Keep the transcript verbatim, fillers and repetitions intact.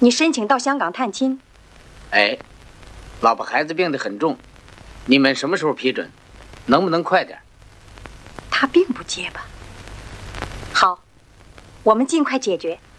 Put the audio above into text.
你申请到香港探亲。 哎，老婆孩子病得很重，你们什么时候批准？能不能快点？ 他并不结巴。好，我们尽快解决。